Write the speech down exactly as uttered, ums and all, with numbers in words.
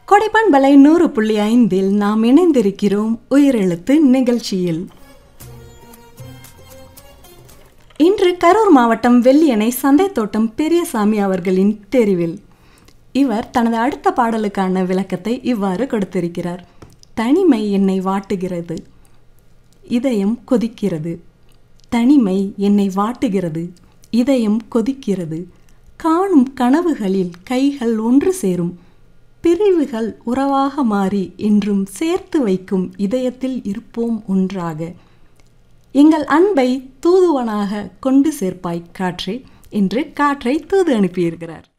கொடைப்பண்பலை நூறு புள்ளி ஐந்தில் நாம் இணைந்திருக்கிறோம் உயிரெழுத்து நிகழ்ச்சியில். இன்று கரூர் மாவட்டம் வெள்ளியணை சந்தைத்தோட்டம் பெரியசாமி அவர்களின் தெரிவில் இவர் தனது அடுத்த பாடலுக்கான விளக்கத்தை இவ்வாறு கொடுத்திருக்கிறார். தனிமை என்னை வாட்டுகிறது, இதயம் கொதிக்கிறது. தனிமை என்னை வாட்டுகிறது, இதயம் கொதிக்கிறது. காணும் கனவுகளில் கைகள் ஒன்று சேரும், பிரிவுகள் உறவாக மாறி என்றும் சேர்த்து வைக்கும் இதயத்தில் இருப்போம் ஒன்றாக. எங்கள் அன்பை தூதுவனாக கொண்டு சேர்ப்பாய் காற்றே என்று காற்றை தூது அனுப்பியிருக்கிறார்.